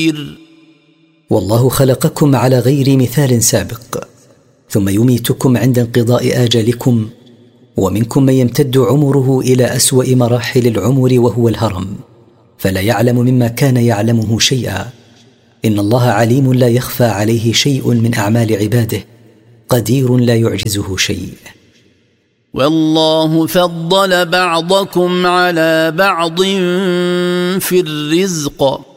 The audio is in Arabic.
والله خلقكم على غير مثال سابق، ثم يميتكم عند انقضاء آجالكم، ومنكم من يمتد عمره إلى أسوأ مراحل العمر وهو الهرم، فلا يعلم مما كان يعلمه شيئا. إن الله عليم لا يخفى عليه شيء من أعمال عباده، قدير لا يعجزه شيء. والله فضل بعضكم على بعض في الرزق،